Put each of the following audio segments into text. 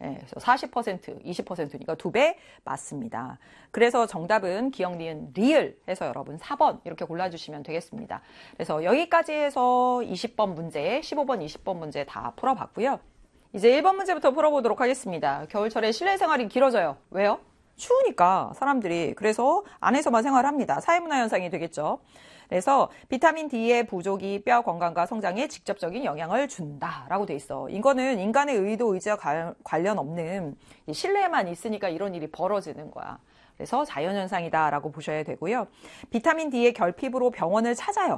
예, 그래서 40%, 20%니까 2배 맞습니다. 그래서 정답은 기억, 니은, 리을 해서 여러분 4번 이렇게 골라주시면 되겠습니다. 그래서 여기까지 해서 20번 문제, 15번, 20번 문제 다 풀어봤고요. 이제 1번 문제부터 풀어보도록 하겠습니다. 겨울철에 실내 생활이 길어져요. 왜요? 추우니까 사람들이. 그래서 안에서만 생활합니다. 사회문화 현상이 되겠죠. 그래서 비타민 D의 부족이 뼈 건강과 성장에 직접적인 영향을 준다라고 돼 있어. 이거는 인간의 의도, 의지와 관련 없는 실내에만 있으니까 이런 일이 벌어지는 거야. 그래서 자연현상이다라고 보셔야 되고요. 비타민 D의 결핍으로 병원을 찾아요.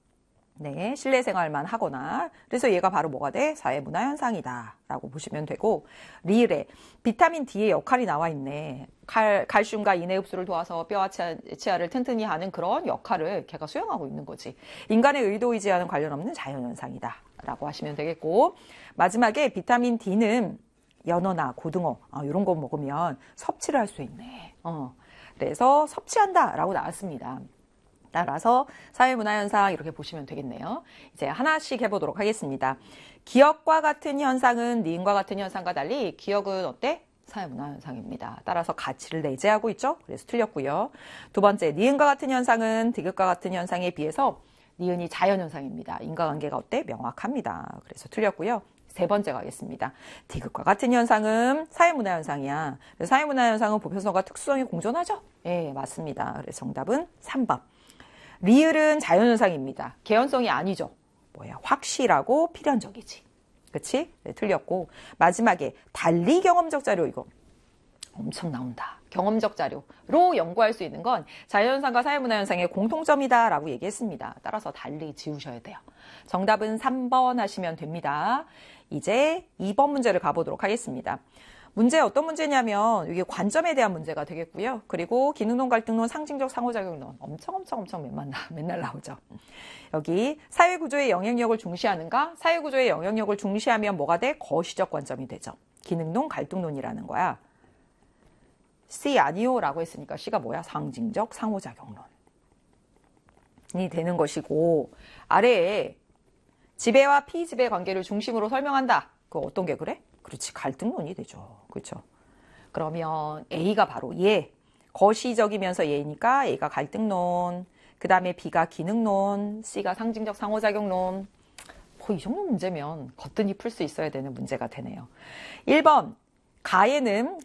네, 실내 생활만 하거나. 그래서 얘가 바로 뭐가 돼? 사회문화 현상이다 라고 보시면 되고, 리을에 비타민 D의 역할이 나와 있네. 칼슘과 인해 흡수를 도와서 뼈와 치아를 튼튼히 하는 그런 역할을 걔가 수행하고 있는 거지. 인간의 의도 의지와는 관련 없는 자연현상이다 라고 하시면 되겠고, 마지막에 비타민 D는 연어나 고등어 이런 거 먹으면 섭취를 할 수 있네. 그래서 섭취한다 라고 나왔습니다. 따라서 사회문화현상 이렇게 보시면 되겠네요. 이제 하나씩 해보도록 하겠습니다. 기억과 같은 현상은 니은과 같은 현상과 달리 기억은 어때? 사회문화현상입니다. 따라서 가치를 내재하고 있죠. 그래서 틀렸고요. 두 번째, 니은과 같은 현상은 디귿과 같은 현상에 비해서 니은이 자연현상입니다. 인과관계가 어때? 명확합니다. 그래서 틀렸고요. 세 번째 가겠습니다. 디귿과 같은 현상은 사회문화현상이야. 사회문화현상은 보편성과 특수성이 공존하죠? 예, 맞습니다. 그래서 정답은 3번. 리을은 자연현상입니다. 개연성이 아니죠. 뭐야? 확실하고 필연적이지. 그치? 네, 틀렸고. 마지막에 달리 경험적 자료 이거 엄청 나온다. 경험적 자료로 연구할 수 있는 건 자연현상과 사회문화현상의 공통점이다 라고 얘기했습니다. 따라서 달리 지우셔야 돼요. 정답은 3번 하시면 됩니다. 이제 2번 문제를 가보도록 하겠습니다. 문제 어떤 문제냐면 이게 관점에 대한 문제가 되겠고요. 그리고 기능론, 갈등론, 상징적 상호작용론 엄청 맨날 나오죠. 여기 사회구조의 영향력을 중시하는가? 사회구조의 영향력을 중시하면 뭐가 돼? 거시적 관점이 되죠. 기능론, 갈등론이라는 거야. C 아니요 라고 했으니까 C가 뭐야? 상징적 상호작용론이 되는 것이고, 아래에 지배와 피지배 관계를 중심으로 설명한다. 그거 어떤 게 그래? 그렇지, 갈등론이 되죠. 그렇죠. 그러면 A가 바로 얘, 거시적이면서 얘니까 A가 갈등론, 그 다음에 B가 기능론, C가 상징적 상호작용론. 이 정도 문제면 거뜬히 풀 수 있어야 되는 문제가 되네요. 1번, 가에는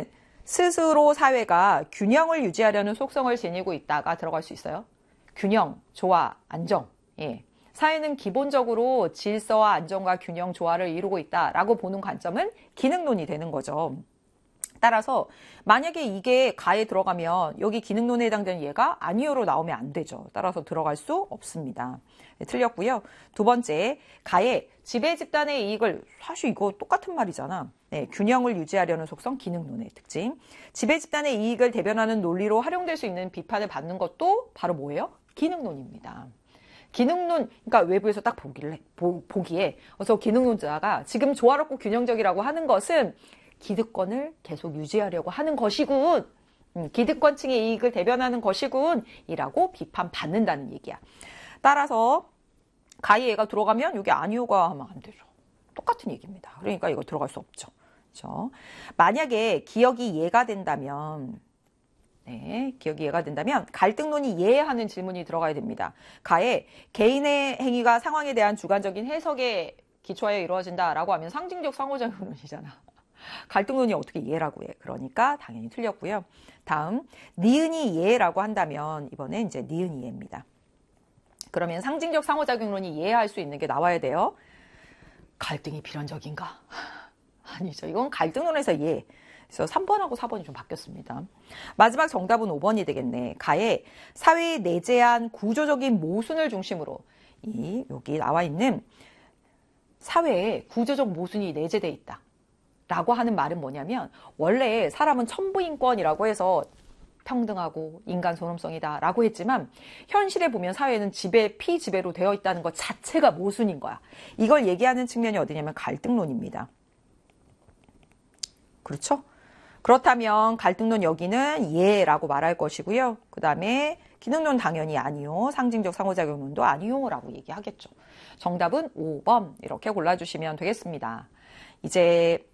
스스로 사회가 균형을 유지하려는 속성을 지니고 있다가 들어갈 수 있어요. 균형, 조화, 안정. 예. 사회는 기본적으로 질서와 안정과 균형, 조화를 이루고 있다라고 보는 관점은 기능론이 되는 거죠. 따라서 만약에 이게 가에 들어가면 여기 기능론에 해당되는 얘가 아니요로 나오면 안 되죠. 따라서 들어갈 수 없습니다. 네, 틀렸고요. 두 번째, 가에 지배 집단의 이익을, 사실 이거 똑같은 말이잖아. 네, 균형을 유지하려는 속성, 기능론의 특징. 지배 집단의 이익을 대변하는 논리로 활용될 수 있는 비판을 받는 것도 바로 뭐예요? 기능론입니다. 기능론, 그러니까 외부에서 딱 보기에, 그래서 기능론자가 지금 조화롭고 균형적이라고 하는 것은 기득권을 계속 유지하려고 하는 것이군. 기득권층의 이익을 대변하는 것이군. 이라고 비판받는다는 얘기야. 따라서 가히 얘가 들어가면 여기 아니오가 하면 안 되죠. 똑같은 얘기입니다. 그러니까 이거 들어갈 수 없죠. 그렇죠? 만약에 기억이 이해가 된다면, 기억이 이해가 된다면 갈등론이 이해하는 질문이 들어가야 됩니다. 가에 개인의 행위가 상황에 대한 주관적인 해석에 기초하여 이루어진다라고 하면 상징적 상호작용론이잖아. 갈등론이 어떻게 이해라고 해. 그러니까 당연히 틀렸고요. 다음, 니은이 이해라고 한다면 이번엔 이제 니은 이해입니다. 그러면 상징적 상호작용론이 이해할 수 있는 게 나와야 돼요. 갈등이 필연적인가? 아니죠. 이건 갈등론에서 이해. 그래서 3번하고 4번이 좀 바뀌었습니다. 마지막 정답은 5번이 되겠네. 가에 사회에 내재한 구조적인 모순을 중심으로 여기 나와 있는 사회에 구조적 모순이 내재돼 있다. 라고 하는 말은 뭐냐면 원래 사람은 천부인권이라고 해서 평등하고 인간 존엄성이다 라고 했지만 현실에 보면 사회는 지배, 피지배로 되어 있다는 것 자체가 모순인 거야. 이걸 얘기하는 측면이 어디냐면 갈등론입니다. 그렇죠? 그렇다면 갈등론 여기는 예라고 말할 것이고요. 그 다음에 기능론 당연히 아니요. 상징적 상호작용론도 아니요 라고 얘기하겠죠. 정답은 5번 이렇게 골라주시면 되겠습니다. 이제